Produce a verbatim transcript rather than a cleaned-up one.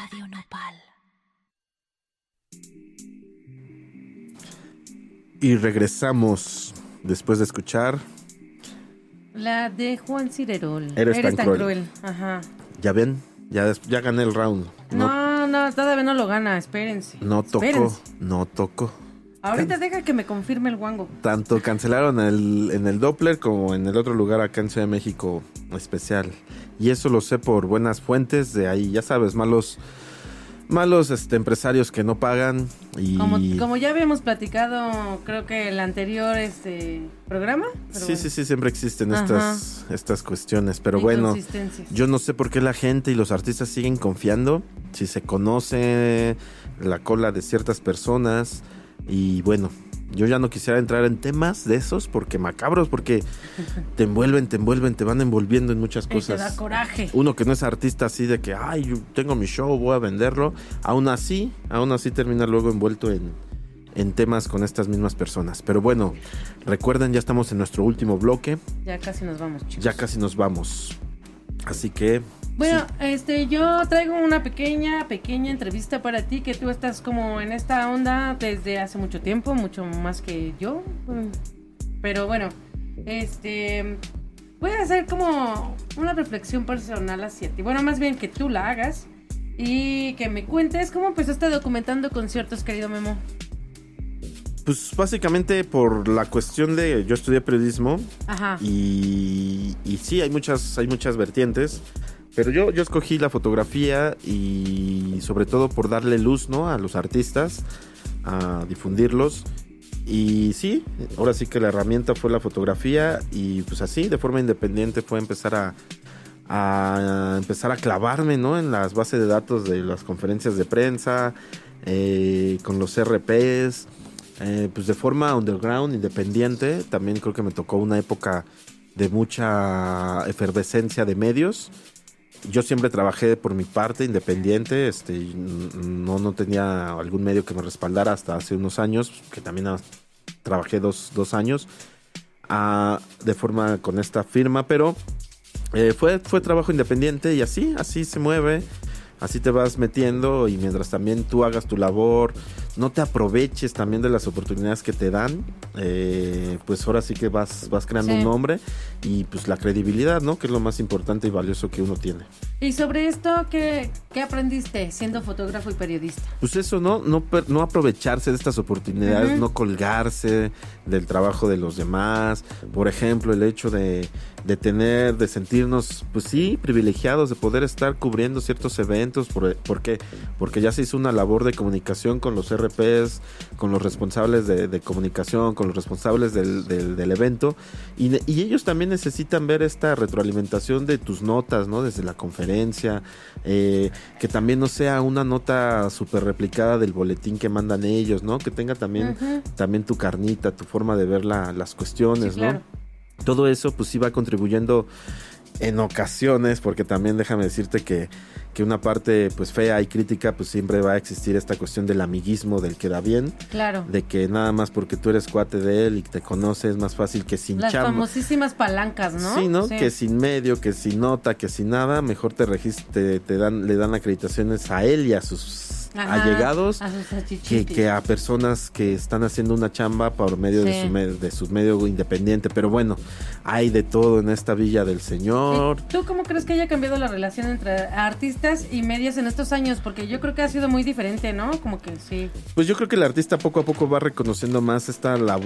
Radio Nopal. Y regresamos después de escuchar la de Juan Cirerol. Eres, Eres tan, tan cruel. cruel. Ajá. Ya ven, ya, ya gané el round. No, no, no, todavía no lo gana, espérense. No tocó, espérense. no tocó. Ahorita Can- deja que me confirme el guango. Tanto cancelaron el, en el Doppler como en el otro lugar acá en Ciudad de México especial. Y eso lo sé por buenas fuentes de ahí, ya sabes, malos malos este, empresarios que no pagan. Y... Como, como ya habíamos platicado, creo que el anterior este programa. Pero sí, bueno. sí, sí, siempre existen estas, estas cuestiones. Pero bueno, Inconsistencias. yo no sé por qué la gente y los artistas siguen confiando. Si se conoce la cola de ciertas personas. Y bueno, yo ya no quisiera entrar en temas de esos porque macabros, porque te envuelven, te envuelven, te van envolviendo en muchas Y te cosas. da coraje. Uno que no es artista así de que, ay, yo tengo mi show, voy a venderlo. Aún así, aún así termina luego envuelto en, en temas con estas mismas personas. Pero bueno, recuerden, ya estamos en nuestro último bloque. Ya casi nos vamos, chicos. Ya casi nos vamos. Así que... Bueno, sí. este, yo traigo una pequeña, pequeña entrevista para ti, que tú estás como en esta onda desde hace mucho tiempo, mucho más que yo. Pero bueno, este, voy a hacer como una reflexión personal hacia ti. Bueno, más bien que tú la hagas y que me cuentes cómo empezaste documentando conciertos, querido Memo. Pues básicamente por la cuestión de... Yo estudié periodismo. Ajá. Y, y sí, hay muchas, hay muchas vertientes. Pero yo, yo escogí la fotografía y sobre todo por darle luz, ¿no?, a los artistas, a difundirlos. Y sí, ahora sí que la herramienta fue la fotografía y pues así, de forma independiente fue empezar a, a empezar a clavarme, ¿no?, en las bases de datos de las conferencias de prensa, eh, con los R Ps, eh, pues de forma underground, independiente. También creo que me tocó una época de mucha efervescencia de medios. Yo siempre trabajé por mi parte, independiente, este, no, no tenía algún medio que me respaldara hasta hace unos años, que también trabajé dos, dos años uh, de forma con esta firma, pero eh, fue, fue trabajo independiente y así, así se mueve, así te vas metiendo y mientras también tú hagas tu labor, no te aproveches también de las oportunidades que te dan, eh, pues ahora sí que vas, vas creando Sí. un nombre y pues la credibilidad, ¿no?, que es lo más importante y valioso que uno tiene. Y sobre esto, ¿qué, qué aprendiste siendo fotógrafo y periodista? Pues eso, ¿no? No, per- no aprovecharse de estas oportunidades, Uh-huh. no colgarse del trabajo de los demás. Por ejemplo, el hecho de, de tener, de sentirnos, pues sí, privilegiados, de poder estar cubriendo ciertos eventos. ¿Por, ¿por qué? Porque ya se hizo una labor de comunicación con los R Ps, con los responsables de, de comunicación, con los responsables del, del, del evento. Y, ne- y ellos también necesitan ver esta retroalimentación de tus notas, ¿no? Desde la conferencia. Eh, que también no sea una nota súper replicada del boletín que mandan ellos, ¿no? Que tenga también, Uh-huh. también tu carnita, tu forma de ver la, las cuestiones, Sí, claro. ¿no? Todo eso pues sí va contribuyendo en ocasiones, porque también déjame decirte que, que una parte pues fea y crítica, pues siempre va a existir esta cuestión del amiguismo, del que da bien, Claro. de que nada más porque tú eres cuate de él y te conoce es más fácil que sin Las chamba. famosísimas palancas, ¿no? Sí, ¿no? Que sin medio, que sin nota, que sin nada, mejor te regist- te, te dan, le dan acreditaciones a él y a sus Ajá, allegados a sus que, achichitis. que a personas que están haciendo una chamba por medio Sí. de su medio, de su medio independiente. Pero bueno, hay de todo en esta villa del señor. ¿Y ¿Tú cómo crees que haya cambiado la relación entre artistas y medios en estos años? Porque yo creo que ha sido muy diferente, ¿no? Como que sí. Pues yo creo que el artista poco a poco va reconociendo más esta labor